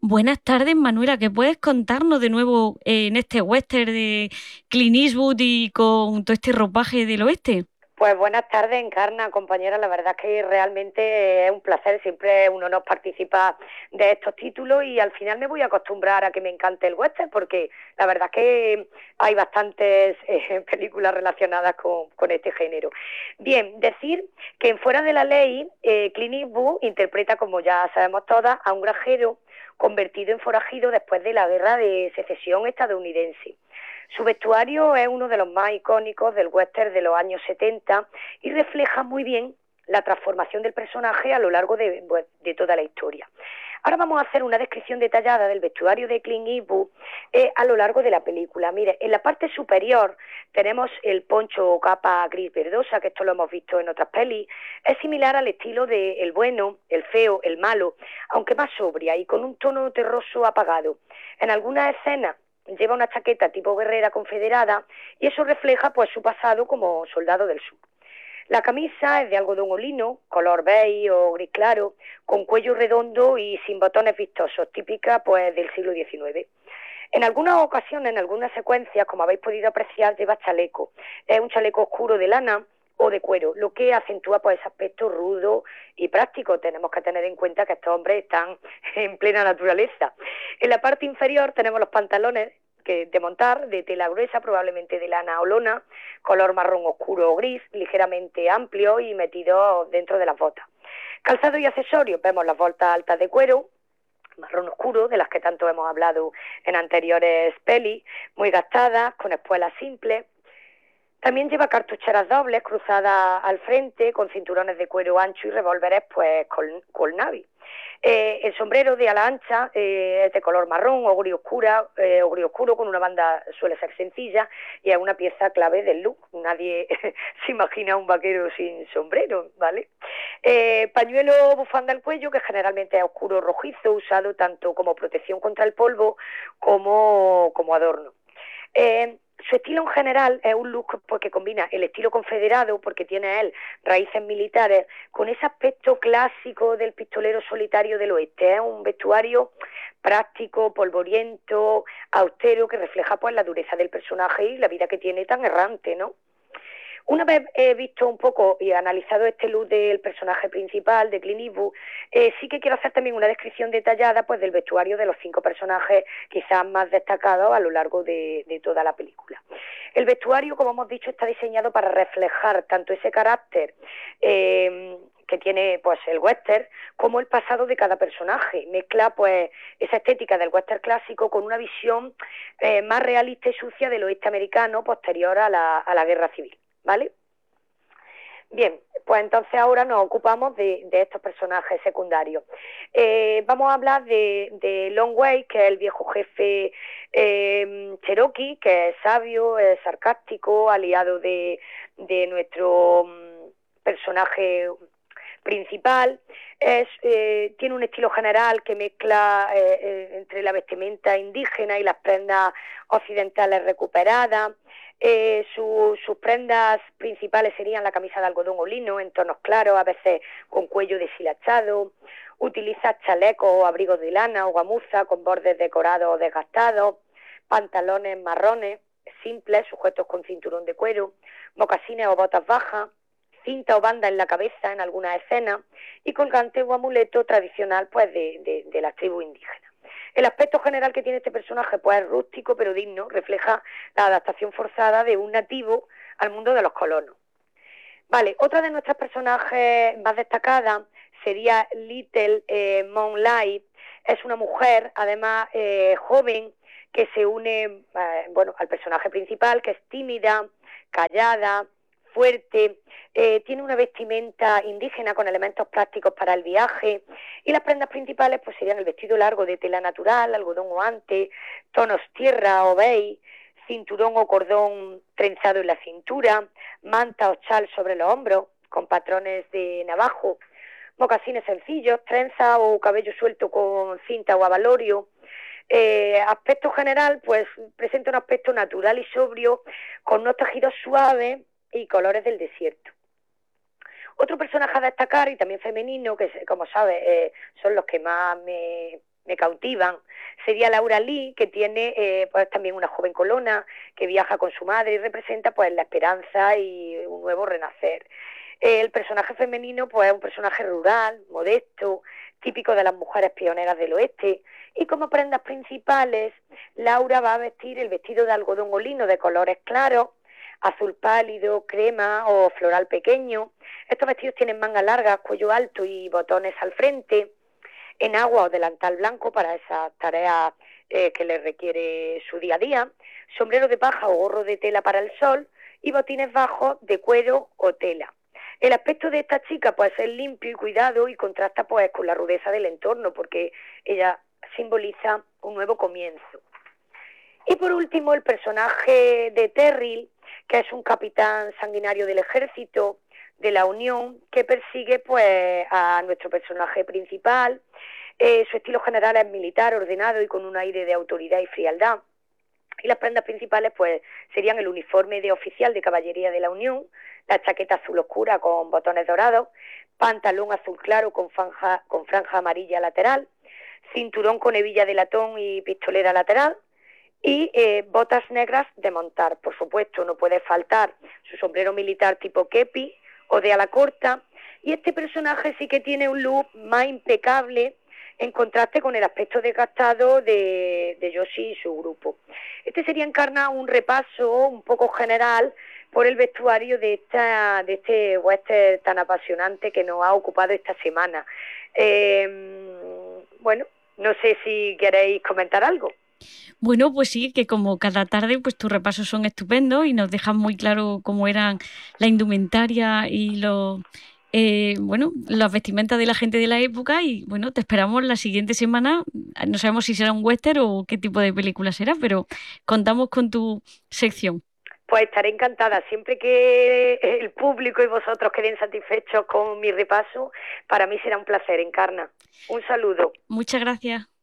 Buenas tardes, Manuela. ¿Qué puedes contarnos de nuevo en este western de Clint Eastwood y con todo este ropaje del oeste? Pues buenas tardes, Encarna, compañera. La verdad es que realmente es un placer, siempre uno nos participa de estos títulos y al final me voy a acostumbrar a que me encante el western porque la verdad es que hay bastantes películas relacionadas con este género. Bien, decir que en Fuera de la Ley, Clint Eastwood interpreta, como ya sabemos todas, a un granjero convertido en forajido después de la Guerra de Secesión estadounidense. Su vestuario es uno de los más icónicos del western de los años 70 y refleja muy bien la transformación del personaje a lo largo de toda la historia. Ahora vamos a hacer una descripción detallada del vestuario de Clint Eastwood a lo largo de la película. Mire, en la parte superior tenemos el poncho o capa gris verdosa, que esto lo hemos visto en otras pelis. Es similar al estilo de El bueno, El feo, El malo, aunque más sobria y con un tono terroso apagado. En algunas escenas lleva una chaqueta tipo guerrera confederada y eso refleja pues su pasado como soldado del sur. La camisa es de algodón o lino, color beige o gris claro, con cuello redondo y sin botones vistosos, típica pues del siglo XIX. En algunas ocasiones, en algunas secuencias, como habéis podido apreciar, lleva chaleco. Es un chaleco oscuro de lana o de cuero, lo que acentúa pues ese aspecto rudo y práctico. Tenemos que tener en cuenta que estos hombres están en plena naturaleza. En la parte inferior tenemos los pantalones de montar, de tela gruesa, probablemente de lana o lona, color marrón oscuro o gris, ligeramente amplio y metido dentro de las botas. Calzado y accesorios, vemos las botas altas de cuero, marrón oscuro, de las que tanto hemos hablado en anteriores pelis, muy gastadas, con espuelas simples. También lleva cartucheras dobles cruzadas al frente, con cinturones de cuero ancho y revólveres pues con Navy. El sombrero de ala ancha es de color marrón o gris oscuro, con una banda suele ser sencilla y es una pieza clave del look. Nadie se imagina un vaquero sin sombrero, ¿vale? Pañuelo bufanda al cuello, que generalmente es oscuro rojizo, usado tanto como protección contra el polvo como adorno. Su estilo en general es un look porque combina el estilo confederado, porque tiene él raíces militares, con ese aspecto clásico del pistolero solitario del oeste. Es un vestuario práctico, polvoriento, austero, que refleja pues la dureza del personaje y la vida que tiene tan errante, ¿no? Una vez visto un poco y analizado este look del personaje principal, de Clint Eastwood, sí que quiero hacer también una descripción detallada pues del vestuario de los 5 personajes quizás más destacados a lo largo de toda la película. El vestuario, como hemos dicho, está diseñado para reflejar tanto ese carácter que tiene pues el western, como el pasado de cada personaje. Mezcla pues esa estética del western clásico con una visión más realista y sucia del oeste americano posterior a la guerra civil, ¿vale? Bien, pues entonces ahora nos ocupamos de estos personajes secundarios. Vamos a hablar de Long Way, que es el viejo jefe cherokee, que es sabio, es sarcástico, aliado de nuestro personaje principal. Tiene un estilo general que mezcla entre la vestimenta indígena y las prendas occidentales recuperadas. Sus prendas principales serían la camisa de algodón o lino en tonos claros, a veces con cuello deshilachado. Utiliza chalecos o abrigos de lana o gamuza con bordes decorados o desgastados, pantalones marrones simples sujetos con cinturón de cuero, mocasines o botas bajas, cinta o banda en la cabeza en algunas escenas y colgante o amuleto tradicional pues de las tribus indígenas. El aspecto general que tiene este personaje pues es rústico pero digno, refleja la adaptación forzada de un nativo al mundo de los colonos. Vale, otra de nuestras personajes más destacadas sería Little Moonlight. Es una mujer, además joven, que se une al personaje principal, que es tímida, callada, fuerte, tiene una vestimenta indígena con elementos prácticos para el viaje y las prendas principales pues serían el vestido largo de tela natural, algodón o ante, tonos tierra o beige, cinturón o cordón trenzado en la cintura, manta o chal sobre los hombros con patrones de navajo, mocasines sencillos, trenza o cabello suelto con cinta o abalorio. Aspecto general, pues presenta un aspecto natural y sobrio, con unos tejidos suaves y colores del desierto. Otro personaje a destacar, y también femenino, que como sabes son los que más me me cautivan. Sería Laura Lee, que tiene pues también una joven colona que viaja con su madre y representa pues la esperanza y un nuevo renacer. El personaje femenino pues es un personaje rural, modesto, típico de las mujeres pioneras del oeste, y como prendas principales, Laura va a vestir el vestido de algodón o lino de colores claros, azul pálido, crema o floral pequeño. Estos vestidos tienen mangas largas, cuello alto y botones al frente, enagua o delantal blanco para esas tareas que le requiere su día a día, sombrero de paja o gorro de tela para el sol y botines bajos de cuero o tela. El aspecto de esta chica pues es limpio y cuidado y contrasta pues con la rudeza del entorno porque ella simboliza un nuevo comienzo. Y por último el personaje de Terrill, que es un capitán sanguinario del ejército de la Unión que persigue pues a nuestro personaje principal. Su estilo general es militar, ordenado y con un aire de autoridad y frialdad. Y las prendas principales pues serían el uniforme de oficial de caballería de la Unión, la chaqueta azul oscura con botones dorados, pantalón azul claro con franja amarilla lateral, cinturón con hebilla de latón y pistolera lateral y botas negras de montar. Por supuesto, no puede faltar su sombrero militar tipo kepi o de ala corta, y este personaje sí que tiene un look más impecable en contraste con el aspecto desgastado de Yoshi y su grupo. Este sería Encarna un repaso un poco general por el vestuario de este western tan apasionante que nos ha ocupado esta semana. Bueno, no sé si queréis comentar algo. Bueno, pues sí, que como cada tarde, pues tus repasos son estupendos y nos dejan muy claro cómo eran la indumentaria y bueno, las vestimentas de la gente de la época. Y bueno, te esperamos la siguiente semana. No sabemos si será un western o qué tipo de película será, pero contamos con tu sección. Pues estaré encantada. Siempre que el público y vosotros queden satisfechos con mi repaso, para mí será un placer, Encarna. Un saludo. Muchas gracias.